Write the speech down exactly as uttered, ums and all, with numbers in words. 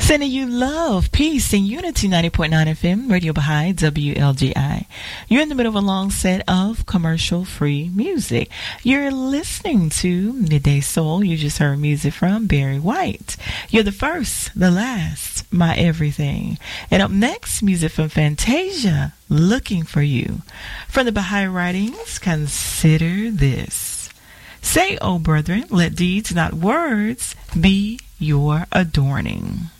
Sending you love, peace, and unity. Ninety point nine F M, Radio Baha'i, W L G I. You're in the middle of a long set of commercial-free music. You're listening to Midday Soul. You just heard music from Barry White. You're the first, the last, my everything. And up next, music from Fantasia, Looking for You. From the Baha'i writings, consider this. Say, O brethren, let deeds, not words, be your adorning.